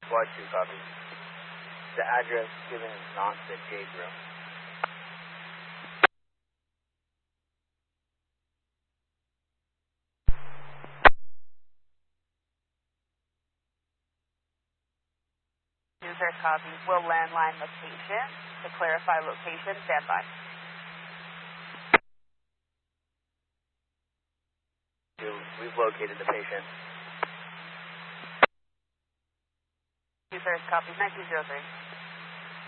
Squad 2 copy. The address given is not the Jade Room. User copy. Will landline location. To clarify location, stand by. We've located the patient. User copy 1903.